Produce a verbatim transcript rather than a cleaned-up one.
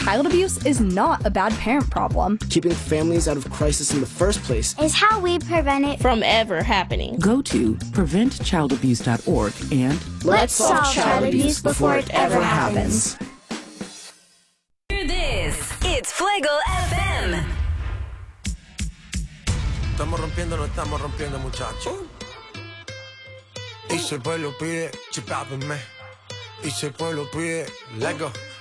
child abuse is not a bad parent problem. Keeping families out of crisis in the first place is how we prevent it from ever happening. Go to prevent child abuse dot org and let's solve child abuse before it ever happens. This it's Fuego F M. Estamos rompiendo, no estamos rompiendo, muchachos. Y si el pueblo pide, chipápenme. Y si el pueblo pide, let go.